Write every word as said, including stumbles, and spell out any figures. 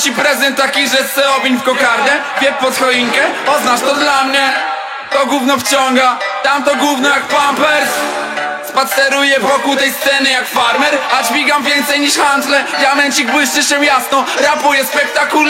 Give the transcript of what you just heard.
ci prezent taki, że se owiń w kokardę, wiep pod choinkę, oznacz to dla mnie. To gówno wciąga, tamto gówno jak Pampers. Spaceruję wokół tej sceny jak farmer, a dźwigam więcej niż handle. Diamencik błyszczy się jasno, rapuję spektakularnie.